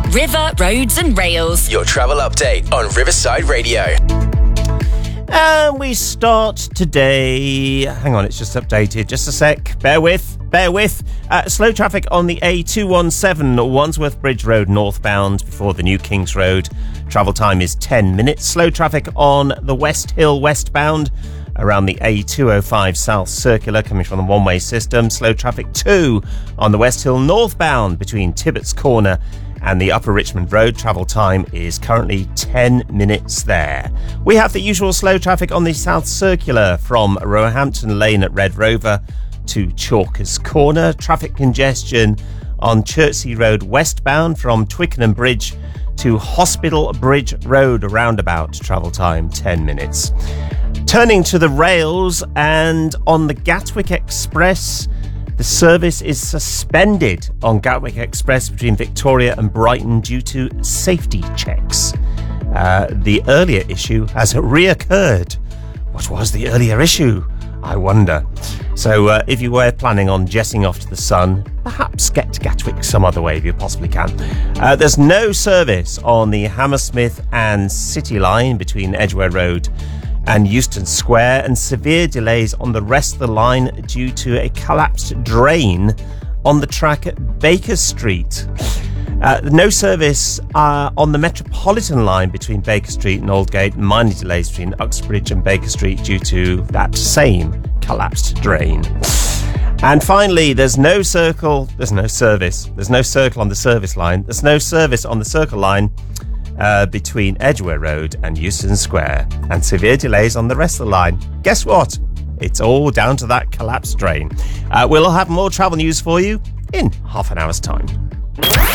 River, Roads and Rails. Your travel update on Riverside Radio. And we start today. Hang on, it's just updated. Just a sec. Bear with. Slow traffic on the A217 Wandsworth Bridge Road northbound before the New Kings Road. Travel time is 10 minutes. Slow traffic on the West Hill westbound around the A205 South Circular coming from the one-way system. Slow traffic too on the West Hill northbound between Tibbetts Corner and the Upper Richmond Road. Travel time is currently 10 minutes there. We have the usual slow traffic on the South Circular from Roehampton Lane at Red Rover to Chalkers Corner. Traffic congestion on Chertsey Road westbound from Twickenham Bridge to Hospital Bridge Road roundabout. Travel time 10 minutes. Turning to the rails, and on the Gatwick Express, the service is suspended on Gatwick Express between Victoria and Brighton due to safety checks. The earlier issue has reoccurred. What was the earlier issue, I wonder? So if you were planning on jetting off to the sun, perhaps get to Gatwick some other way if you possibly can. There's no service on the Hammersmith and City line between Edgware Road and Euston Square, and severe delays on the rest of the line due to a collapsed drain on the track at Baker Street. No service on the Metropolitan line between Baker Street and Aldgate, and minor delays between Uxbridge and Baker Street due to that same collapsed drain. And finally, there's no circle on the service line. There's no service on the Circle line between Edgware Road and Euston Square, and severe delays on the rest of the line. Guess what? It's all down to that collapsed drain. We'll have more travel news for you in half an hour's time.